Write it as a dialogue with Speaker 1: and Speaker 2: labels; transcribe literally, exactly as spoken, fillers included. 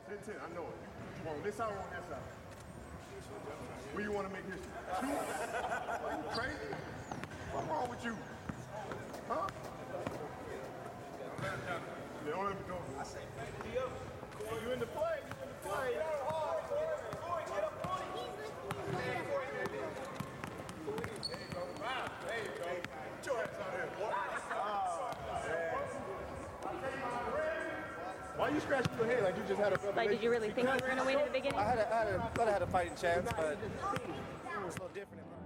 Speaker 1: ten ten, I know it. You, you want on this side or on that side? Where you want to make history? Two? Are you crazy? What's wrong with you? Huh? They don't let me go. I say, you in the play, you in the play. There you go. Wow, there you go. Get your ass out here, boy. Oh, why are you scratching your head like you just had a revelation?
Speaker 2: Like, did you really think you were going to win at the beginning?
Speaker 3: I had a, I had a, thought I had a fighting chance, but it was a little different.